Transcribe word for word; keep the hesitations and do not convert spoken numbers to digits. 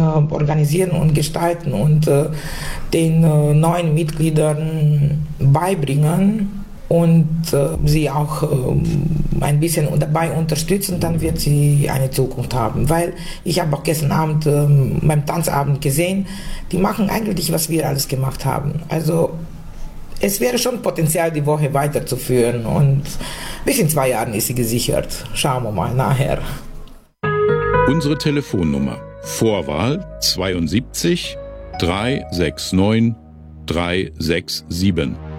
organisieren und gestalten und äh, den äh, neuen Mitgliedern beibringen und äh, sie auch äh, ein bisschen dabei unterstützen, dann wird sie eine Zukunft haben. Weil ich habe auch gestern Abend äh, beim Tanzabend gesehen, die machen eigentlich, was wir alles gemacht haben. Also es wäre schon Potenzial, die Woche weiterzuführen und bis in zwei Jahren ist sie gesichert. Schauen wir mal nachher. Unsere Telefonnummer Vorwahl zweiundsiebzig drei sechs neun drei sechs sieben.